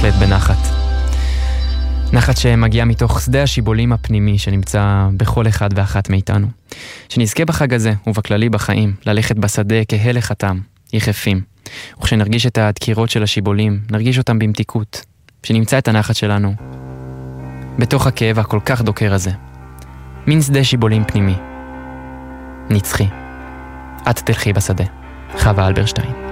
בהחלט בנחת. נחת שמגיעה מתוך שדה השיבולים הפנימי שנמצא בכל אחד ואחת מאיתנו. שנזכה בחג הזה ובכללי בחיים ללכת בשדה כהלך התם, יחפים. וכשנרגיש את הדקירות של השיבולים, נרגיש אותם במתיקות. שנמצא את הנחת שלנו בתוך הכאב הכל כך דוקר הזה. מין שדה שיבולים פנימי. נצחי. את תלכי בשדה. חווה אלברשטיין.